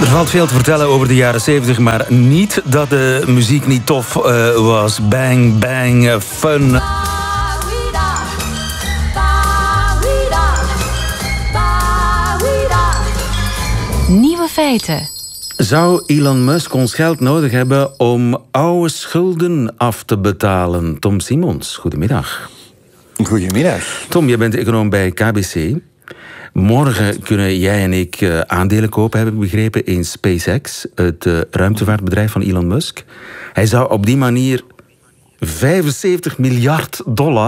Er valt veel te vertellen over de jaren 70, maar niet dat de muziek niet tof was. Bang, bang, fun. Nieuwe feiten. Zou Elon Musk ons geld nodig hebben om oude schulden af te betalen? Tom Simons, goedemiddag. Goedemiddag. Tom, jij bent econoom bij KBC. Morgen kunnen jij en ik aandelen kopen, heb ik begrepen, in SpaceX, het ruimtevaartbedrijf van Elon Musk. Hij zou op die manier $75 miljard...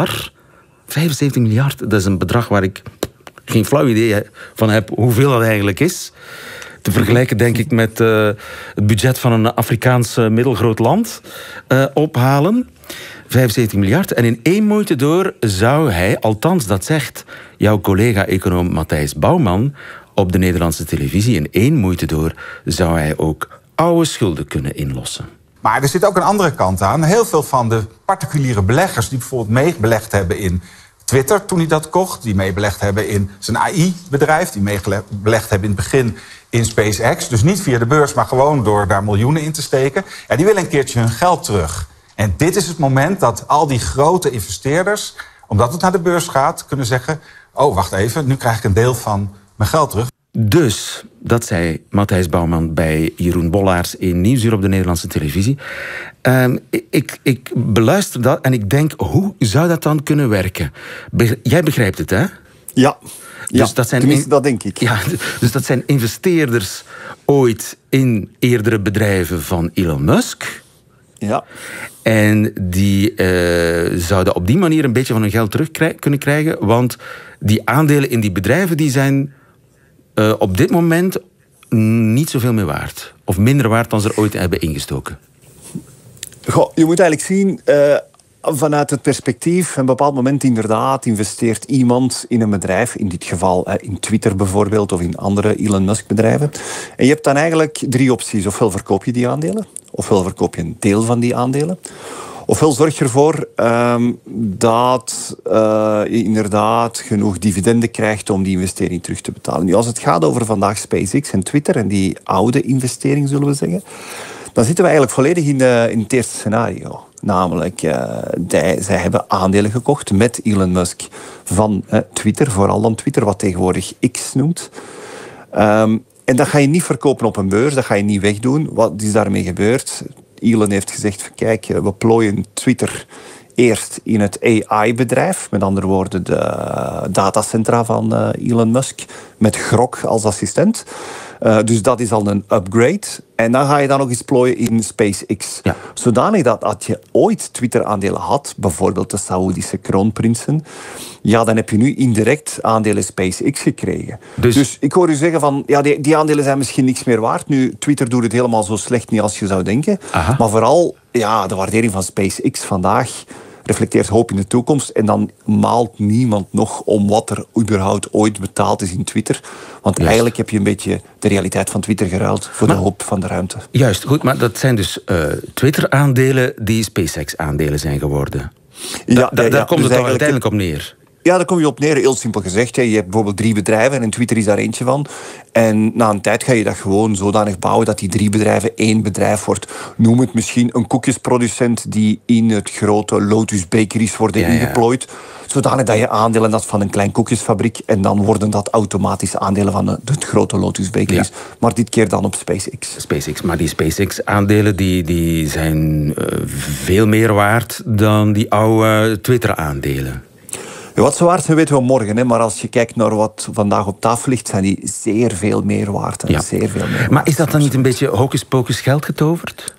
75 miljard, dat is een bedrag waar ik geen flauw idee van heb hoeveel dat eigenlijk is. Te vergelijken, denk ik, met het budget van een Afrikaans middelgroot land ophalen. 75 miljard. En in één moeite door zou hij, althans dat zegt jouw collega-econoom Matthijs Bouwman op de Nederlandse televisie, in één moeite door zou hij ook oude schulden kunnen inlossen. Maar er zit ook een andere kant aan. Heel veel van de particuliere beleggers die bijvoorbeeld meebelegd hebben in Twitter toen hij dat kocht, die meebelegd hebben in zijn AI-bedrijf, die meebelegd hebben in het begin in SpaceX, dus niet via de beurs, maar gewoon door daar miljoenen in te steken, ja, die willen een keertje hun geld terug. En dit is het moment dat al die grote investeerders, omdat het naar de beurs gaat, kunnen zeggen, oh, wacht even, nu krijg ik een deel van mijn geld terug. Dus, dat zei Matthijs Bouwman bij Jeroen Bollaars in Nieuwsuur op de Nederlandse televisie. Ik beluister dat en ik denk, hoe zou dat dan kunnen werken? Jij begrijpt het, hè? Ja, dus dat zijn tenminste dat denk ik. Ja, dus dat zijn investeerders ooit in eerdere bedrijven van Elon Musk. Ja. En die zouden op die manier een beetje van hun geld terug kunnen krijgen, want die aandelen in die bedrijven die zijn op dit moment niet zoveel meer waard. Of minder waard dan ze er ooit hebben ingestoken. Goh, je moet eigenlijk zien, vanuit het perspectief, een bepaald moment inderdaad investeert iemand in een bedrijf, in dit geval in Twitter bijvoorbeeld, of in andere Elon Musk bedrijven. En je hebt dan eigenlijk 3 opties. Ofwel verkoop je die aandelen, ofwel verkoop je een deel van die aandelen, ofwel zorg je ervoor dat je inderdaad genoeg dividenden krijgt om die investering terug te betalen. Nu, als het gaat over vandaag SpaceX en Twitter en die oude investering, zullen we zeggen, dan zitten we eigenlijk volledig in het eerste scenario. Namelijk, zij hebben aandelen gekocht met Elon Musk van Twitter, vooral dan Twitter, wat tegenwoordig X noemt. En dat ga je niet verkopen op een beurs, dat ga je niet wegdoen. Wat is daarmee gebeurd? Elon heeft gezegd, kijk, we plooien Twitter eerst in het AI-bedrijf, met andere woorden de datacentra van Elon Musk, met Grok als assistent. Dus dat is al een upgrade. En dan ga je dan nog eens plooien in SpaceX. Ja. Zodanig dat als je ooit Twitter-aandelen had, bijvoorbeeld de Saoedische kroonprinsen, ja, dan heb je nu indirect aandelen SpaceX gekregen. Dus ik hoor u zeggen van, ja, die aandelen zijn misschien niks meer waard. Nu, Twitter doet het helemaal zo slecht niet als je zou denken. Aha. Maar vooral, ja, de waardering van SpaceX vandaag reflecteert hoop in de toekomst. En dan maalt niemand nog om wat er überhaupt ooit betaald is in Twitter. Want eigenlijk heb je een beetje de realiteit van Twitter geruild voor de hoop van de ruimte. Juist, goed, maar dat zijn dus Twitter-aandelen die SpaceX-aandelen zijn geworden. Daar komt het toch uiteindelijk op neer? Ja, daar kom je op neer, heel simpel gezegd. Je hebt bijvoorbeeld 3 bedrijven en Twitter is daar eentje van. En na een tijd ga je dat gewoon zodanig bouwen dat die 3 bedrijven 1 bedrijf wordt. Noem het misschien een koekjesproducent die in het grote Lotus Bakeries worden ingeplooid. Zodanig dat je aandelen had van een klein koekjesfabriek en dan worden dat automatisch aandelen van het grote Lotus Bakeries. Ja. Maar dit keer dan op SpaceX. Maar die SpaceX-aandelen die zijn veel meer waard dan die oude Twitter-aandelen. Wat ze waard zijn weten we morgen, hè? Maar als je kijkt naar wat vandaag op tafel ligt, zijn die zeer veel meer waard. Ja. Zeer veel meer maar is dat dan niet een beetje hocus-pocus geld getoverd?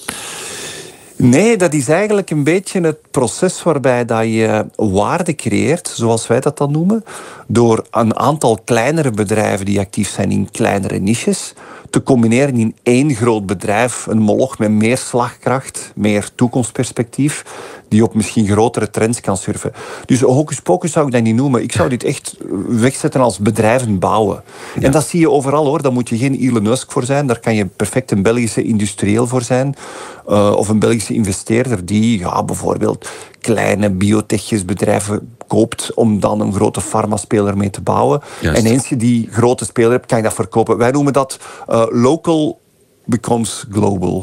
Nee, dat is eigenlijk een beetje het proces waarbij dat je waarde creëert, zoals wij dat dan noemen, door een aantal kleinere bedrijven die actief zijn in kleinere niches te combineren in 1 groot bedrijf, een moloch met meer slagkracht, meer toekomstperspectief, die op misschien grotere trends kan surfen. Dus hocus pocus zou ik dat niet noemen. Ik zou dit echt wegzetten als bedrijven bouwen. Ja. En dat zie je overal, hoor. Daar moet je geen Elon Musk voor zijn. Daar kan je perfect een Belgische industrieel voor zijn. Of een Belgische investeerder die bijvoorbeeld kleine biotechbedrijven koopt om dan een grote farmaspeler mee te bouwen. Juist. En eens je die grote speler hebt, kan je dat verkopen. Wij noemen dat local becomes global.